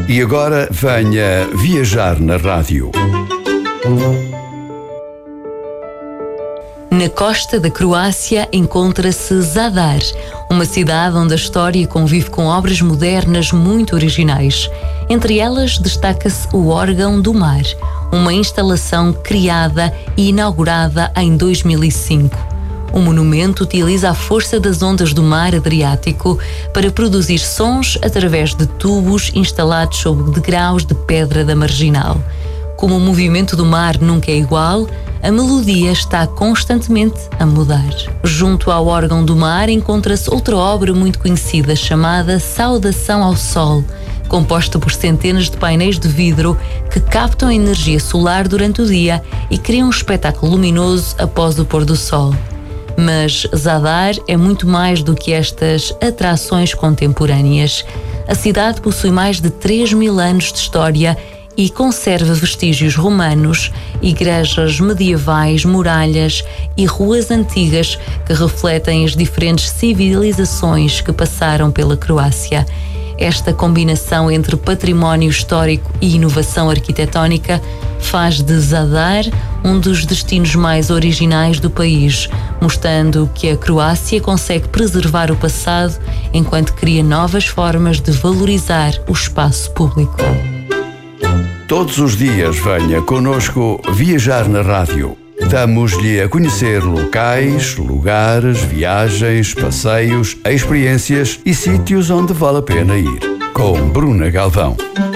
E agora venha viajar na rádio. Na costa da Croácia encontra-se Zadar, uma cidade onde a história convive com obras modernas muito originais. Entre elas destaca-se o Órgão do Mar, uma instalação criada e inaugurada em 2005. O monumento utiliza a força das ondas do mar Adriático para produzir sons através de tubos instalados sob degraus de pedra da marginal. Como o movimento do mar nunca é igual, a melodia está constantemente a mudar. Junto ao Órgão do Mar encontra-se outra obra muito conhecida chamada Saudação ao Sol, composta por centenas de painéis de vidro que captam a energia solar durante o dia e criam um espetáculo luminoso após o pôr do sol. Mas Zadar é muito mais do que estas atrações contemporâneas. A cidade possui mais de 3.000 anos de história e conserva vestígios romanos, igrejas medievais, muralhas e ruas antigas que refletem as diferentes civilizações que passaram pela Croácia. Esta combinação entre património histórico e inovação arquitetónica faz de Zadar um dos destinos mais originais do país, mostrando que a Croácia consegue preservar o passado enquanto cria novas formas de valorizar o espaço público. Todos os dias venha connosco viajar na rádio. Damos-lhe a conhecer locais, lugares, viagens, passeios, experiências e sítios onde vale a pena ir. Com Bruna Galvão.